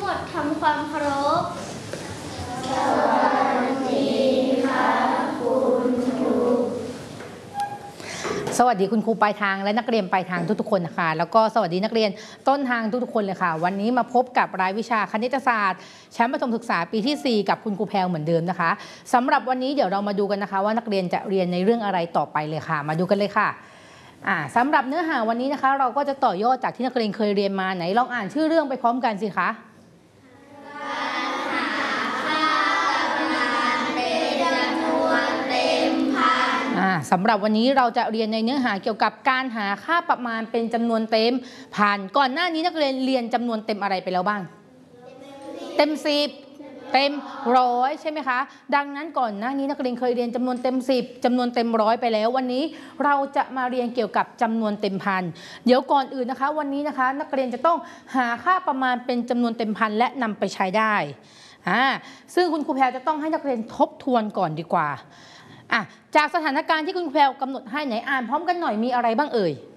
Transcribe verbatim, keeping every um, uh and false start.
หมดทำความเคารพสวัสดีค่ะคุณครูสวัสดีคุณครูปลายทางและนักเรียนปลายทางทุกๆคนนะคะแล้วก็สวัสดีนักเรียนต้นทางทุกๆคนเลยค่ะวันนี้มาพบกับรายวิชาคณิตศาสตร์ชั้นประถมศึกษาปีที่สี่กับคุณครูแพรวเหมือนเดิมนะคะสำหรับวันนี้เดี๋ยวเรามาดูกันนะคะว่านักเรียนจะเรียนในเรื่องอะไรต่อไปเลยค่ะมาดูกันเลยค่ะอ่าสำหรับเนื้อหาวันนี้นะคะเราก็จะต่อยอดจากที่นักเรียนเคยเรียนมาไหนลองอ่านชื่อเรื่องไปพร้อมกันสิคะสำหรับวันนี้เราจะเรียนในเนื้อหาเกี่ยวกับการหาค่าประมาณเป็นจำนวนเต็มผ่านก่อนหน้านี้นักเรียนเรียนจำนวนเต็มอะไรไปแล้วบ้างเต็มสิบเต็มร้อยใช่ไหมคะดังนั้นก่อนหน้านี้นักเรียนเคยเรียนจำนวนเต็มสิบจำนวนเต็มร้อยไปแล้ววันนี้เราจะมาเรียนเกี่ยวกับจำนวนเต็มพันเดี๋ยวก่อนอื่นนะคะวันนี้นะคะนักเรียนจะต้องหาค่าประมาณเป็นจำนวนเต็มพันและนำไปใช้ได้อ่าซึ่งคุณครูแพรจะต้องให้นักเรียนทบทวนก่อนดีกว่าอ่ะจากสถานการณ์ที่คุณแพรวกำหนดให้ไหนอ่านพร้อมกันหน่อยมีอะไรบ้างเอ่ย